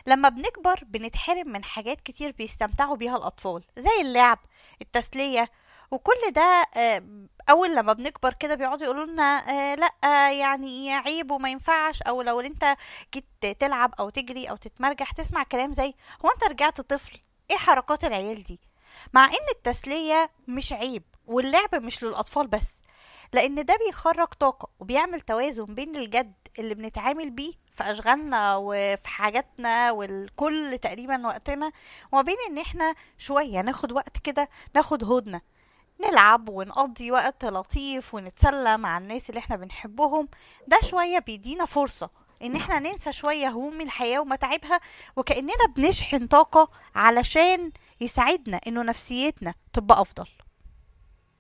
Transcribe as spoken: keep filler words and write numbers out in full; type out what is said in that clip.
لما بنكبر بنتحرم من حاجات كتير بيستمتعوا بيها الأطفال زي اللعب، التسلية، وكل ده. آه، أول لما بنكبر كده بيقعدوا يقولوا لنا آه لأ، آه، يعني عيب وما ينفعش، أو لو انت جيت تلعب أو تجري أو تتمرجح تسمع كلام زي هو انت رجعت طفل، ايه حركات العيال دي؟ مع ان التسلية مش عيب واللعب مش للأطفال بس، لأن ده بيخرج طاقة وبيعمل توازن بين الجد اللي بنتعامل بيه في أشغالنا وفي حاجاتنا والكل تقريبا وقتنا، وما بين ان احنا شوية ناخد وقت كده، ناخد هدنة، نلعب ونقضي وقت لطيف ونتسلى مع الناس اللي احنا بنحبهم. ده شوية بيدينا فرصة ان احنا ننسى شوية هموم الحياة ومتاعبها، وكأننا بنشحن طاقة علشان يساعدنا انه نفسيتنا تبقى افضل.